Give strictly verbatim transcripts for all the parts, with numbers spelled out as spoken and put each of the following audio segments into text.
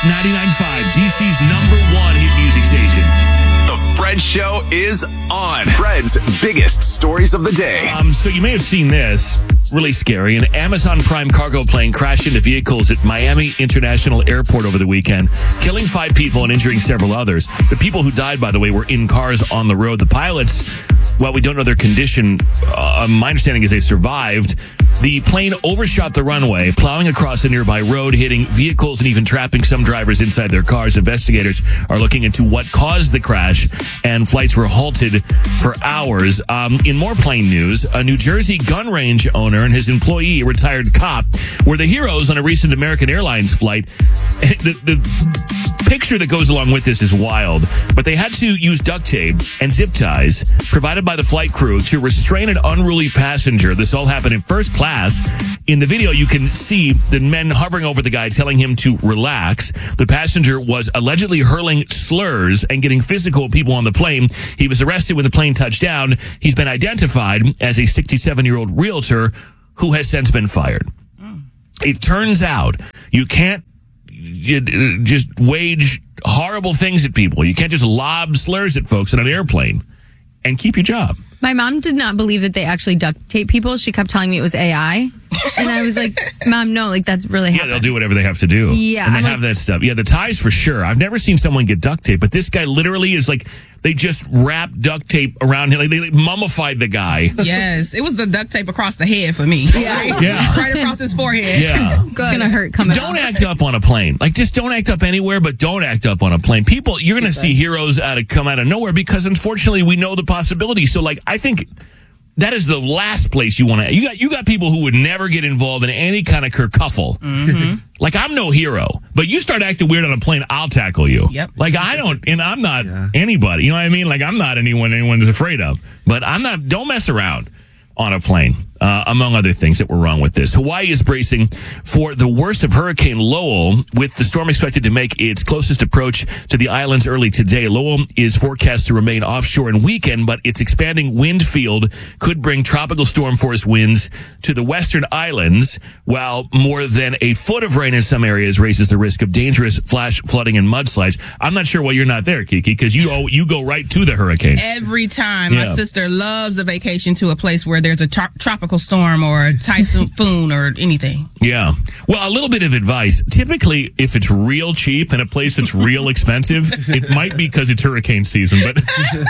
ninety-nine point five, D C's number one hit music station. The Fred Show is on. Fred's biggest stories of the day. Um, so you may have seen this. Really scary. An Amazon Prime cargo plane crashed into vehicles at Miami International Airport over the weekend, killing five people and injuring several others. The people who died, by the way, were in cars on the road. The pilots, well, we don't know their condition. Uh, my understanding is they survived. The plane overshot the runway, plowing across a nearby road, hitting vehicles and even trapping some drivers inside their cars. Investigators are looking into what caused the crash, and flights were halted for hours. Um, in more plane news, a New Jersey gun range owner and his employee, a retired cop, were the heroes on a recent American Airlines flight. The, the picture that goes along with this is wild, but they had to use duct tape and zip ties provided by the flight crew to restrain an unruly passenger. This all happened in first class. In the video, you can see the men hovering over the guy, telling him to relax. The passenger was allegedly hurling slurs and getting physical with people on the plane. He was arrested when the plane touched down. He's been identified as a sixty-seven-year-old realtor who has since been fired. Mm. It turns out you can't you, just wage horrible things at people. You can't just lob slurs at folks on an airplane and keep your job. My mom did not believe that they actually duct tape people. She kept telling me it was A I. And I was like, Mom, no, like that's really Yeah, happens. they'll do whatever they have to do. Yeah. And they I'm have like, that stuff. Yeah, the ties for sure. I've never seen someone get duct tape, but this guy literally is like, they just wrapped duct tape around him. Like they like, mummified the guy. Yes, it was the duct tape across the head for me. Yeah. Yeah. Right across his forehead. Yeah. it's going to hurt coming Don't out. act up on a plane. Like, just don't act up anywhere, but don't act up on a plane. People, you're going to see heroes out of come out of nowhere because, unfortunately, we know the possibility. So, like, I think that is the last place you want to. You got you got people who would never get involved in any kind of kerfuffle. Mm-hmm. Like, I'm no hero, but you start acting weird on a plane, I'll tackle you. Yep. Like, I don't, and I'm not yeah. anybody. You know what I mean? Like, I'm not anyone anyone's afraid of. But I'm not. Don't mess around on a plane, uh, among other things that were wrong with this. Hawaii is bracing for the worst of Hurricane Lowell, with the storm expected to make its closest approach to the islands early today. Lowell is forecast to remain offshore and weaken, but its expanding wind field could bring tropical storm force winds to the western islands, while more than a foot of rain in some areas raises the risk of dangerous flash flooding and mudslides. I'm not sure why you're not there, Kiki, because you oh, you go right to the hurricane. Every time. Yeah. My sister loves a vacation to a place where there's a tro- tropical storm or a typhoon or anything. Yeah. Well, a little bit of advice. Typically, if it's real cheap in a place that's real expensive, it might be because it's hurricane season. But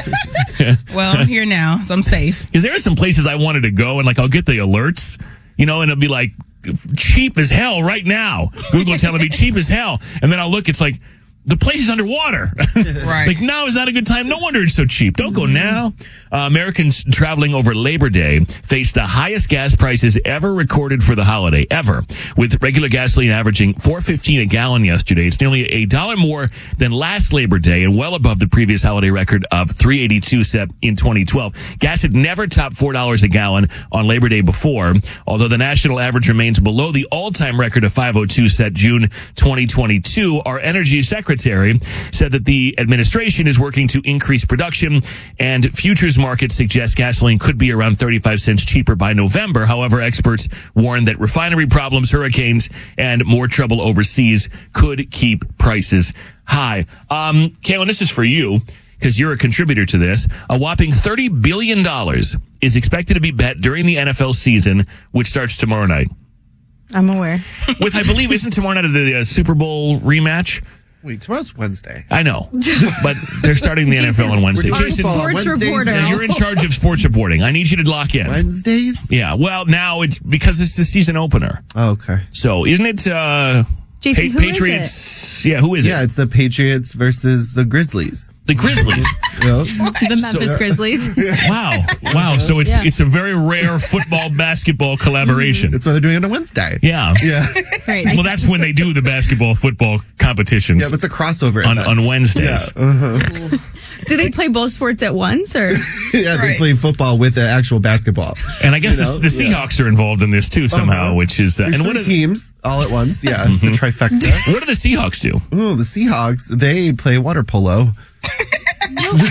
Well, I'm here now, so I'm safe. because there are some places I wanted to go, and like I'll get the alerts, you know, and it'll be like cheap as hell right now. Google telling me cheap as hell, and then I'll look. It's like the place is underwater. Right. Like, now is not a good time. No wonder it's so cheap. Don't go now. Uh, Americans traveling over Labor Day faced the highest gas prices ever recorded for the holiday, ever, with regular gasoline averaging four fifteen a gallon yesterday. It's nearly a dollar more than last Labor Day and well above the previous holiday record of three eighty-two set in twenty twelve. Gas had never topped four dollars a gallon on Labor Day before, although the national average remains below the all-time record of five oh two set June twenty twenty-two. Our energy secretary said that the administration is working to increase production, and futures markets suggest gasoline could be around thirty-five cents cheaper by November. However, experts warn that refinery problems, hurricanes, and more trouble overseas could keep prices high. Um, Kaylin, this is for you, because you're a contributor to this. A whopping thirty billion dollars is expected to be bet during the N F L season, which starts tomorrow night. I'm aware. With, I believe, isn't tomorrow night the uh, Super Bowl rematch? Wait, tomorrow's Wednesday. I know, but they're starting the N F L on Wednesday. We're Jason, football on Sports Wednesdays reporter. now. you're in charge of sports reporting. I need you to lock in. Wednesdays? Yeah, well, now it's because it's the season opener. Oh, okay. So isn't it uh, Jason, Pa- who is Patriots? Yeah, who is Yeah, it? it's the Patriots versus the Grizzlies. The Grizzlies. You know? The Memphis Grizzlies. Wow, wow. So it's Yeah. it's a very rare football basketball collaboration. That's why they're doing it on Wednesday. Yeah. Yeah. Great. Well, that's when they do the basketball football competitions. Yeah, but it's a crossover on, event. on Wednesdays. Yeah, uh-huh. Do they play both sports at once, or? Yeah, they Right. play football with uh, actual basketball. And I guess You the, know? the Seahawks are involved in this too somehow, Uh-huh. which is uh, There's and three what, are, teams all at once. Yeah, it's a trifecta. what do the Seahawks do? Oh, the Seahawks, they play water polo.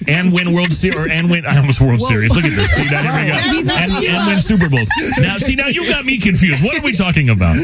and win World Series, or and win, I almost World Series. Look at this. See, now, here we go. And, and win Super Bowls. Now, see, now you got me confused. What are we talking about?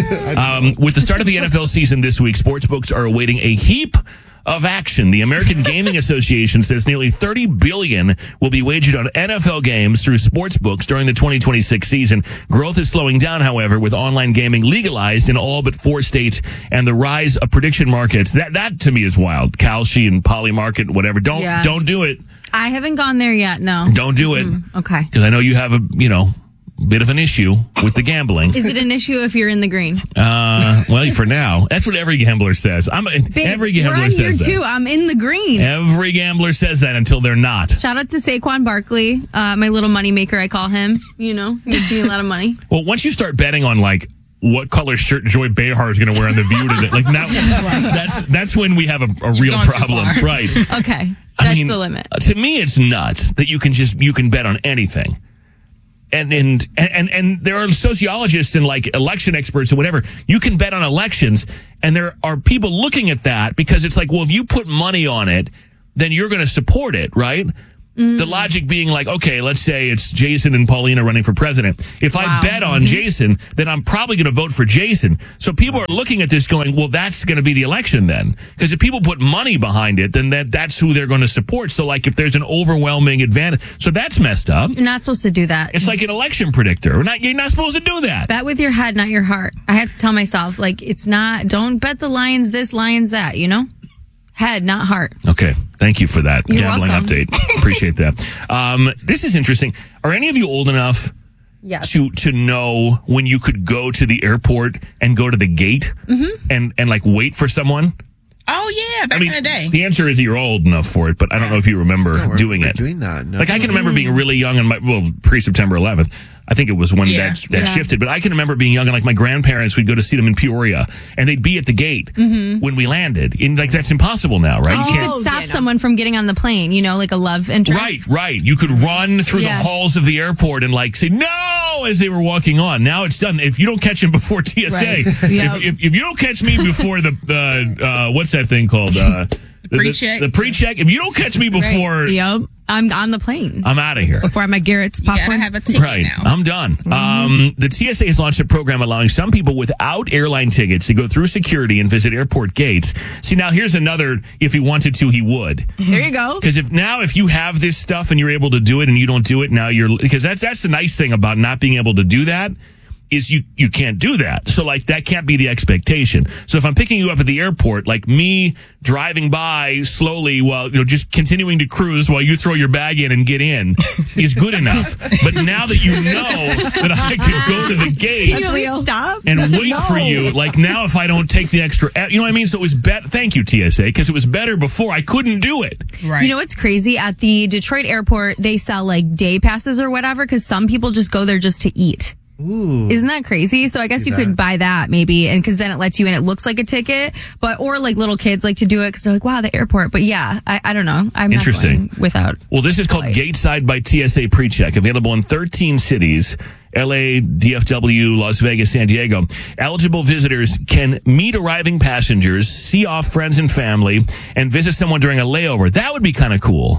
Um, with the start of the N F L season this week, sportsbooks are awaiting a heap of action. The American Gaming Association says nearly thirty billion dollars will be wagered on N F L games through sportsbooks during the twenty twenty-six season. Growth is slowing down, however, with online gaming legalized in all but four states and the rise of prediction markets. That that to me is wild. Kalshi and Polymarket, whatever. Don't Yeah. don't do it. I haven't gone there yet. No. Don't do it. Mm, okay. Because I know you have a you know bit of an issue with the gambling. Is it an issue if you're in the green? Uh, well, for now, that's what every gambler says. I'm Babe, every gambler I'm says here that. too. I'm in the green. Every gambler says that until they're not. Shout out to Saquon Barkley, uh, my little money maker. I call him. You know, he gets me a lot of money. Well, once you start betting on like what color shirt Joy Behar is going to wear on The View today, like now, that's that's when we have a, a real gone too problem, far. right? Okay, that's I mean, the limit. To me, it's nuts that you can just you can bet on anything. And, and and and there are sociologists and like election experts and whatever. You can bet on elections, and there are people looking at that because it's like, well, if you put money on it, then you're going to support it, right? Mm. The logic being like, okay, let's say it's Jason and Paulina running for president. If I Wow. bet on Mm-hmm. Jason, then I'm probably going to vote for Jason. So people are looking at this going, well, that's going to be the election then. Because if people put money behind it, then that that's who they're going to support. So like if there's an overwhelming advantage, so that's messed up. You're not supposed to do that. It's like an election predictor. We're not, you're not supposed to do that. Bet with your head, not your heart. I have to tell myself, like, it's not, don't bet the Lions this, Lions that, you know? Head, not heart. Okay. Thank you for that You're gambling welcome. update. Appreciate that. Um, this is interesting. Are any of you old enough Yes. to to know when you could go to the airport and go to the gate Mm-hmm. and, and like wait for someone? Oh yeah, back I mean, in the day. the answer is you're old enough for it, but I don't know if you remember doing it. Doing that. No. Like I can remember being really young and my well pre September eleventh. I think it was when Yeah. that that Yeah. shifted. But I can remember being young and like my grandparents would go to see them in Peoria and they'd be at the gate when we landed. And like that's impossible now, right? You could stop yeah, no. someone from getting on the plane, you know, like a love interest. Right, right. You could run through Yeah. the halls of the airport and like say no as they were walking on. Now it's done. If you don't catch him before T S A, Right. if, Yep. if if you don't catch me before the the uh, what's that thing called? Uh, the, Pre-check. The, the pre-check. If you don't catch me before, Yep. I'm on the plane. I'm out of here. Before I have my Garrett's You gotta popcorn. have a ticket Right. now. I'm done. Mm-hmm. Um, the T S A has launched a program allowing some people without airline tickets to go through security and visit airport gates. See, now here's another, if he wanted to, he would. There you go. Because if now, if you have this stuff and you're able to do it and you don't do it, now you're, because that's, that's the nice thing about not being able to do that. Is you, you can't do that. So like that can't be the expectation. So if I'm picking you up at the airport, like me driving by slowly while, you know, just continuing to cruise while you throw your bag in and get in is good enough. But now that you know that I could go to the gate That's real. Stop. and wait for you, like now if I don't take the extra, you know what I mean? So it was better. Thank you, T S A, because it was better before. I couldn't do it. Right. You know what's crazy? At the Detroit airport, they sell like day passes or whatever because some people just go there just to eat. Ooh. Isn't that crazy? So I guess See you that. could buy that maybe, and because then it lets you in. It looks like a ticket, but or like little kids like to do it because they're like, wow, the airport. But yeah, I, I don't know. I'm Interesting. not going without. Well, this is called Right. Gateside by T S A PreCheck, available in thirteen cities, L A, D F W, Las Vegas, San Diego. Eligible visitors can meet arriving passengers, see off friends and family, and visit someone during a layover. That would be kind of cool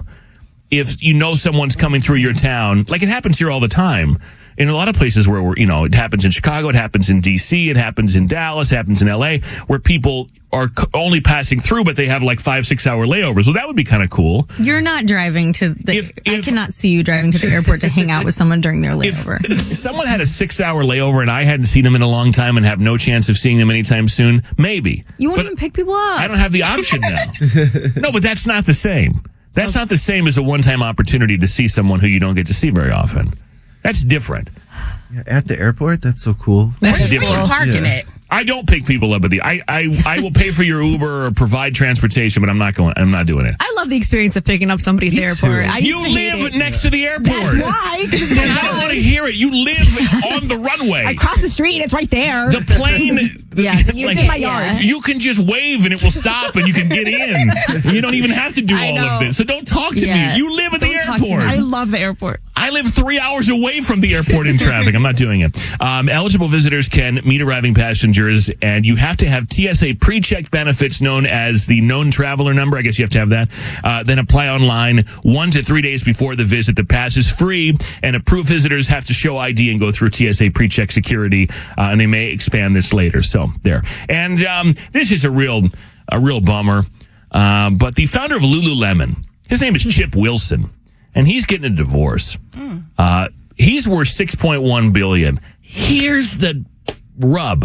if you know someone's coming through your town. Like it happens here all the time. In a lot of places where we're, you know, it happens in Chicago, it happens in D C, it happens in Dallas, it happens in L A, where people are c- only passing through, but they have like five, six hour layovers. So that would be kind of cool. You're not driving to the. If- I if- cannot see you driving to the airport to hang out with someone during their If, layover. if someone had a six hour layover and I hadn't seen them in a long time and have no chance of seeing them anytime soon, maybe. You won't But even pick people up. I don't have the option now. No, but that's not the same. That's not the same as a one time opportunity to see someone who you don't get to see very often. That's different. Yeah, at the airport? That's so cool. That's Where you different. parking Yeah. it? I don't pick people up at the. I, I I will pay for your Uber or provide transportation, but I'm not going. I'm not doing it. I love the experience of picking up somebody at the Me airport. too. I used You to hate live it. next to the airport. That's why. 'cause it's And I don't want to hear it. You live on the runway. I cross the street. It's right there. The plane, Yeah, you like, get- my yard. You can just wave and it will stop and you can get in. You don't even have to do I all know. of this. So don't talk to Yeah. me. You live at the Don't talk to airport. me. I love the airport. I live three hours away from the airport in traffic. I'm not doing it. Um, eligible visitors can meet arriving passengers, and you have to have T S A pre-checked benefits known as the known traveler number. I guess you have to have that. Uh, then apply online one to three days before the visit. The pass is free, and approved visitors have to show I D and go through T S A pre-check security, uh, and they may expand this later. So there. And um, this is a real, a real bummer. Uh, but the founder of Lululemon, his name is Chip Wilson. And he's getting a divorce. Mm. Uh, he's worth six point one billion dollars. Here's the rub.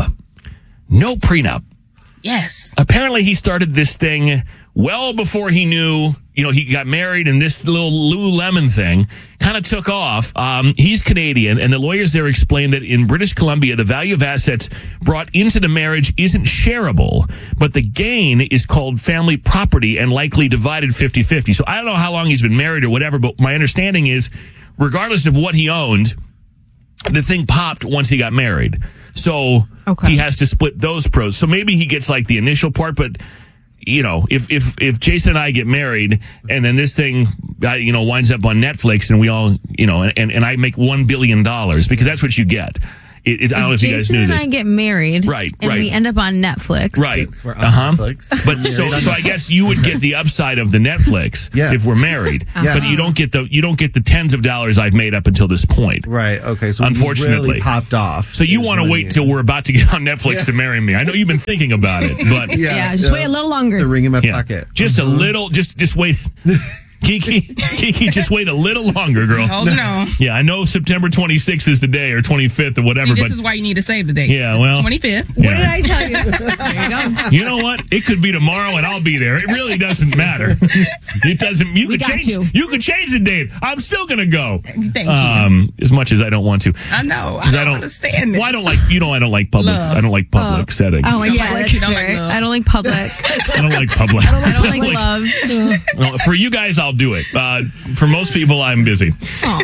No prenup. Yes. Apparently he started this thing well before he knew, you know, he got married, and this little Lululemon thing kind of took off. Um, he's Canadian, and the lawyers there explained that in British Columbia, the value of assets brought into the marriage isn't shareable, but the gain is called family property and likely divided fifty-fifty. So I don't know how long he's been married or whatever, but my understanding is, regardless of what he owned, the thing popped once he got married. So Okay. he has to split those pros. So maybe he gets like the initial part, but you know, if, if, if Jason and I get married and then this thing, uh, you know, winds up on Netflix and we all, you know, and, and I make one billion dollars because that's what you get. It, it, I don't know if you guys Jason knew and this. I get married, Right, and right. we end up on Netflix, Right. Yes, we're on Uh-huh. Netflix. But so, so I guess you would get the upside of the Netflix Yeah. if we're married. Yeah. But you don't get the, you don't get the tens of dollars I've made up until this point. Right. Okay. So when you Unfortunately. really popped off. So you is want to when wait you- till we're about to get on Netflix Yeah. to marry me. I know you've been thinking about it, but Yeah. Yeah, just wait a little longer. The ring in my yeah. pocket. Just a little, just, just wait. Kiki, Kiki, just wait a little longer, girl. Holding on. Yeah, I know September twenty-sixth is the day, or twenty-fifth, or whatever, See, this but is why you need to save the date. Yeah, well- twenty-fifth. yeah. What did I tell you? There you go. You know what? It could be tomorrow, and I'll be there. It really doesn't matter. It doesn't. You We could got change. you. You could change the date. I'm still gonna go. Thank you. Um, as much as I don't want to. I know. I 'Cause don't, understand this. Well, I don't like. You know, I don't like public. Love. I don't like public Oh. settings. I don't like Yeah, public. that's You don't like fair. love. I don't like public. I don't like public. I don't like love. Well, for you guys, I'll do it. Uh, for most people, I'm busy.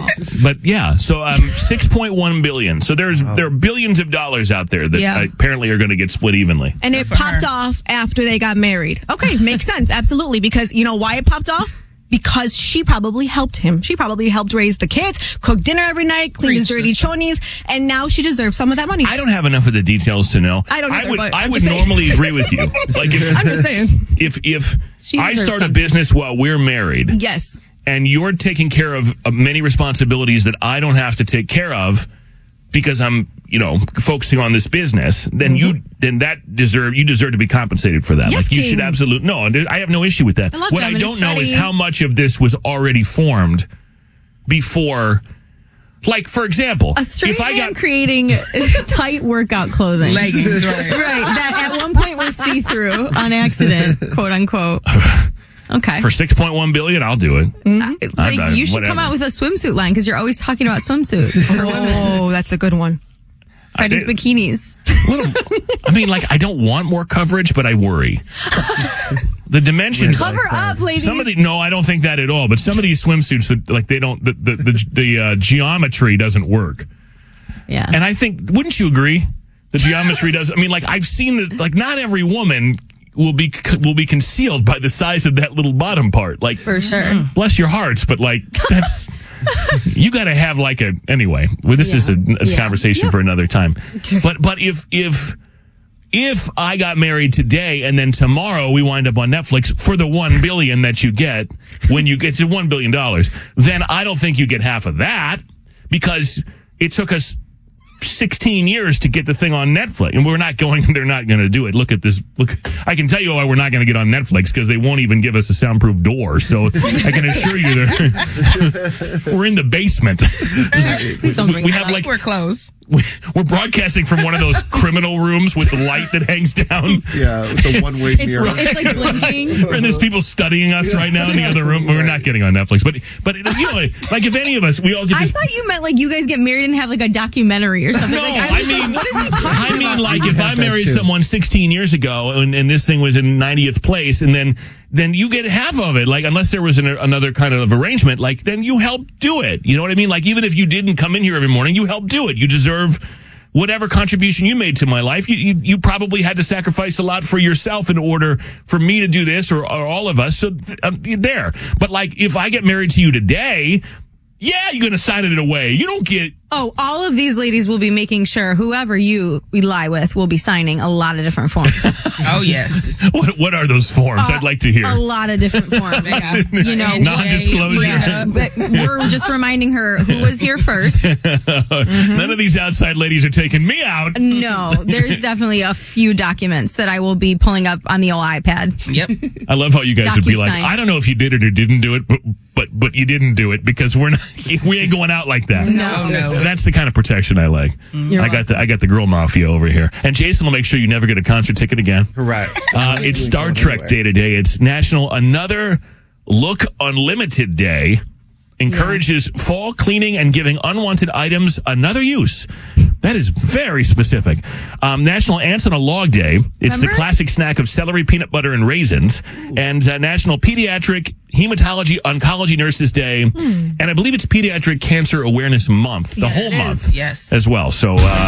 But yeah, so um, six point one billion. So there's there are billions of dollars out there that Yeah. uh, apparently are going to get split evenly. And it for popped her. off after they got married. Okay, makes sense. Absolutely. Because you know why it popped off? Because she probably helped him. She probably helped raise the kids, cook dinner every night, clean his Preach, dirty sister. chonies, and now she deserves some of that money. I don't have enough of the details to know. I don't I either, would. but I I'm would just saying. normally agree with you. Like if I'm just saying. if if She I deserves start a something. business while we're married, Yes. and you're taking care of uh, many responsibilities that I don't have to take care of because I'm, you know, focusing on this business, then you then that deserve you deserve to be compensated for that. Yes, like you King. should absolutely no. I have no issue with that. I love what them, I and don't it's know is funny. how much of this was already formed before. Like for example, A straight if I man got creating tight workout clothing. Leggings, right? Right, that at one point were see through on accident, quote unquote. Okay. for six point one billion, I'll do it. Like, I'm- you should whatever. come out with a swimsuit line because you're always talking about swimsuits for women. Oh, that's a good one. Freddy's I- bikinis. Little- I mean, like, I don't want more coverage, but I worry. The dimensions. Cover up, ladies. Some of the, no, I don't think that at all. But some of these swimsuits, that like they don't, the the the, the uh, geometry doesn't work. Yeah. And I think, wouldn't you agree? The geometry does. I mean, like I've seen that. Like, not every woman will be will be concealed by the size of that little bottom part. Like, for sure. bless your hearts, but like that's you got to have like a anyway. Well, this is a, a Yeah. conversation for another time. But but if if if I got married today and then tomorrow we wind up on Netflix for the one billion that you get when you get to one billion dollars, then I don't think you get half of that because it took us sixteen years to get the thing on Netflix, and we're not going. They're not going to do it. Look at this. Look, I can tell you why we're not going to get on Netflix because they won't even give us a soundproof door. So I can assure you, that we're in the basement. we, we, we have I like think we're close. we- we're broadcasting from one of those criminal rooms with the light that hangs down. Yeah, with the one way It's, mirror. it's like blinking. And there's people studying us right now in the other room. We're not getting on Netflix, but but you know, like if any of us, we all get I this. thought you meant like you guys get married and have like a documentary or something. No, like, I was mean, like, what is he talking I about? mean, like You if have I that married too. someone sixteen years ago and, and this thing was in ninetieth place, and then then you get half of it. Like unless there was an, another kind of arrangement, like then you help do it. You know what I mean? Like even if you didn't come in here every morning, you help do it. You deserve whatever contribution you made to my life, you, you, you probably had to sacrifice a lot for yourself in order for me to do this or, or all of us. So um, there. But like, if I get married to you today, yeah, you're going to sign it away. You don't get... Oh, all of these ladies will be making sure whoever you lie with will be signing a lot of different forms. Oh, yes. What What are those forms? Uh, I'd like to hear. A lot of different forms. Yeah. You know, Non-disclosure. yeah, but we're just reminding her who was here first. None of these outside ladies are taking me out. No, there's definitely a few documents that I will be pulling up on the old iPad. Yep. I love how you guys would be like, DocuSign. I don't know if you did it or didn't do it, but but, but you didn't do it because we're not, we ain't going out like that. No, no. That's the kind of protection I like. You're I got the I got the girl mafia over here, and Jason will make sure you never get a concert ticket again. Correct. Uh, it's Star Trek Day today. It's National Another Look Unlimited Day. Encourages fall cleaning and giving unwanted items another use. That is very specific. Um, National Ants on a Log Day. It's Remember? the classic snack of celery, peanut butter, and raisins. And uh, National Pediatric Hematology Oncology Nurses Day. And I believe it's Pediatric Cancer Awareness Month, the Yes, whole it is. month Yes. as well. So, uh,